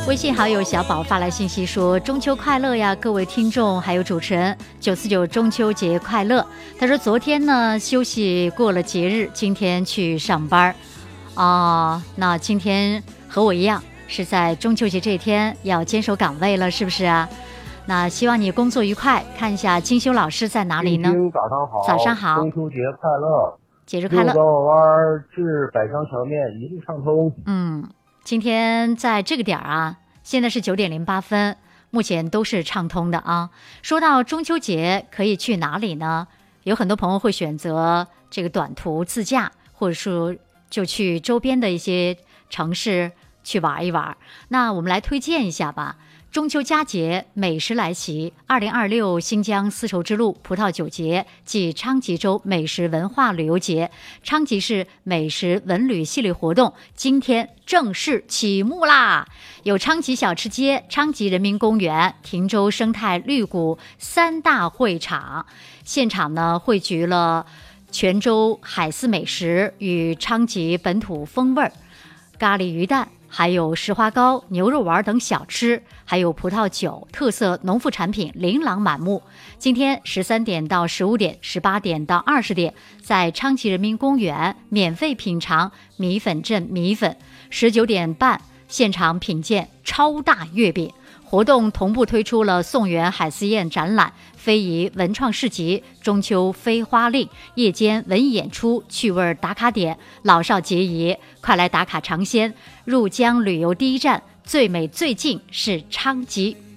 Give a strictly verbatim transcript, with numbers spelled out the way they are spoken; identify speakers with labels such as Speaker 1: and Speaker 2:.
Speaker 1: 微信好友小宝发来信息说：“中秋快乐呀，各位听众还有主持人，九四九中秋节快乐。”他说：“昨天呢休息过了节日，今天去上班啊、呃。那今天和我一样是在中秋节这天要坚守岗位了，是不是啊？那希望你工作愉快。看一下金修老师在哪里呢？
Speaker 2: 早上好，
Speaker 1: 早上好，
Speaker 2: 中秋节快乐，
Speaker 1: 节日快乐。
Speaker 2: 六道湾至百香桥面一路畅通。
Speaker 1: 嗯。”今天在这个点儿啊，现在是九点零八分，目前都是畅通的啊。说到中秋节可以去哪里呢？有很多朋友会选择这个短途自驾，或者说就去周边的一些城市去玩一玩。那我们来推荐一下吧。中秋佳节美食来袭，二零二六新疆丝绸之路葡萄酒节暨昌吉州美食文化旅游节，昌吉市美食文旅系列活动今天正式启幕啦！有昌吉小吃街、昌吉人民公园、亭州生态绿谷三大会场，现场呢汇聚了泉州海丝美食与昌吉本土风味儿，咖喱鱼蛋。还有石花糕、牛肉丸等小吃，还有葡萄酒、特色农副产品琳琅满目。今天十三点到十五点，十八点到二十点，在昌吉人民公园免费品尝米粉镇米粉，十九点半现场品鉴超大月饼。活动同步推出了宋元海丝宴展览、非遗文创市集、中秋飞花令、夜间文艺演出、趣味打卡点，老少皆宜，快来打卡尝鲜！入江旅游第一站，最美最近是昌吉。